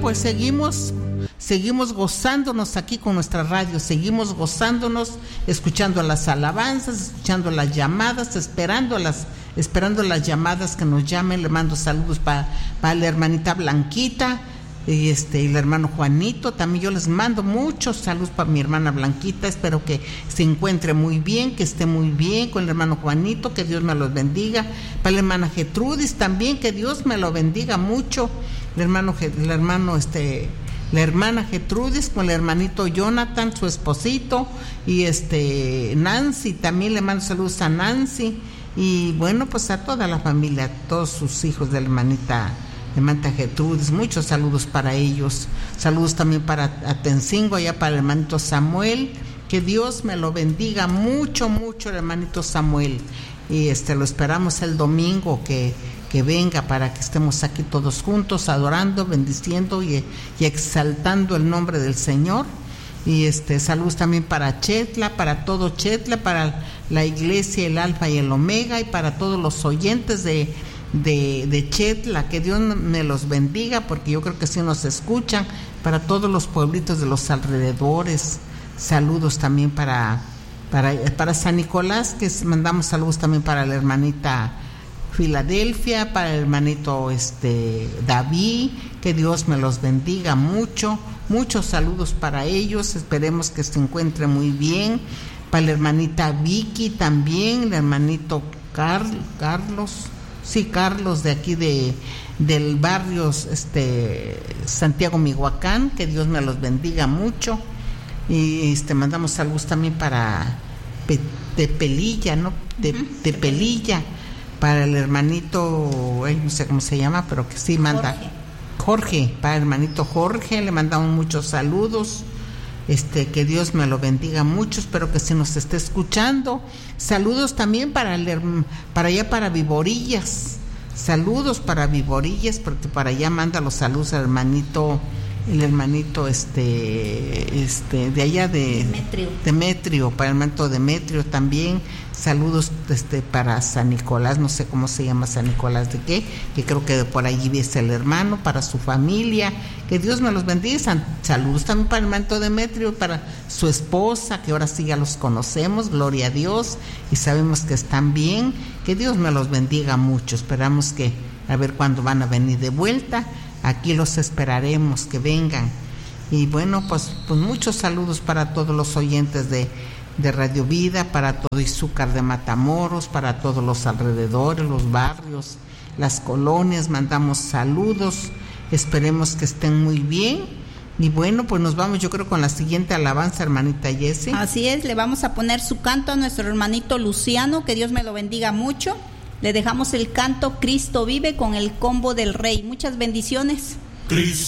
pues seguimos gozándonos aquí con nuestra radio, seguimos gozándonos, escuchando las alabanzas, escuchando las llamadas, esperando las llamadas que nos llamen. Le mando saludos para la hermanita Blanquita y el hermano Juanito. También yo les mando muchos saludos para mi hermana Blanquita. Espero que se encuentre muy bien, que esté muy bien con el hermano Juanito, que Dios me los bendiga. Para la hermana Gertrudis también, que Dios me lo bendiga mucho. La hermana Gertrudis con el hermanito Jonathan, su esposito, y Nancy, también le mando saludos a Nancy, y bueno, pues a toda la familia, a todos sus hijos de la hermanita Gertrudis, muchos saludos para ellos. Saludos también para Atencingo, allá para el hermanito Samuel, que Dios me lo bendiga mucho, mucho el hermanito Samuel, y lo esperamos el domingo que venga para que estemos aquí todos juntos adorando, bendiciendo y exaltando el nombre del Señor. Y saludos también para Chetla, para todo Chetla, para la iglesia, el Alfa y el Omega, y para todos los oyentes de Chetla, que Dios me los bendiga, porque yo creo que sí nos escuchan, para todos los pueblitos de los alrededores. Saludos también para San Nicolás, que mandamos saludos también para la hermanita Filadelfia, para el hermanito David, que Dios me los bendiga mucho. Muchos saludos para ellos, esperemos que se encuentre muy bien. Para la hermanita Vicky también, el hermanito Carlos de aquí del barrio Santiago Mihuacán, que Dios me los bendiga mucho. Y mandamos saludos también para Tepelilla, ¿no? Tepelilla, para el hermanito, no sé cómo se llama, pero que sí manda. Jorge, para el hermanito Jorge, le mandamos muchos saludos. Que Dios me lo bendiga mucho, espero que se nos esté escuchando. Saludos también para allá para Viborillas. Saludos para Viborillas, porque para allá manda los saludos al hermanito, el hermanito de allá de Demetrio, para el hermanito Demetrio también. Saludos para San Nicolás, no sé cómo se llama San Nicolás de qué, que creo que por allí es el hermano, para su familia, que Dios me los bendiga. Saludos también para el hermanito Demetrio, para su esposa, que ahora sí ya los conocemos, gloria a Dios, y sabemos que están bien, que Dios me los bendiga mucho. Esperamos que a ver cuándo van a venir de vuelta. Aquí los esperaremos, que vengan. Y bueno, pues muchos saludos para todos los oyentes de Radio Vida, para todo Izúcar de Matamoros, para todos los alrededores, los barrios, las colonias. Mandamos saludos, esperemos que estén muy bien. Y bueno, pues nos vamos, yo creo, con la siguiente alabanza, hermanita Jessie. Así es, le vamos a poner su canto a nuestro hermanito Luciano, que Dios me lo bendiga mucho. Le dejamos el canto Cristo vive con el combo del Rey. Muchas bendiciones.